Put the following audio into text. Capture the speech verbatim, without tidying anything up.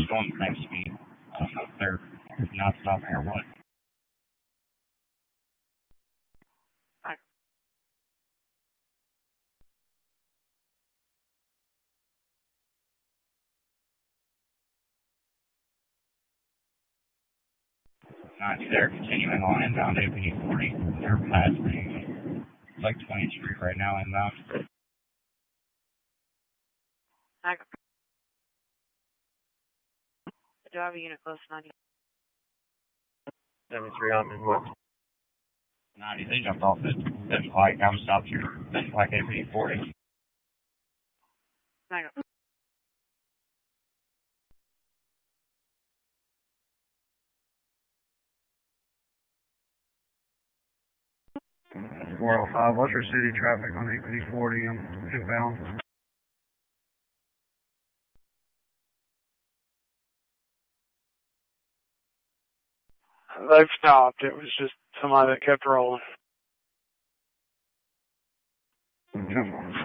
just going the same speed. I don't know if they're not stopping or what. Not they're continuing on inbound A P forty. They're past me. It's like twentieth Street right now inbound. I do have a unit close to ninety. seventy-three on Midwest. ninety, they jumped off it. That's like, I'm stopped here. That's like A P forty. I go. four oh five, what's your city traffic on A P forty and inbound? They've stopped. It was just somebody that kept rolling.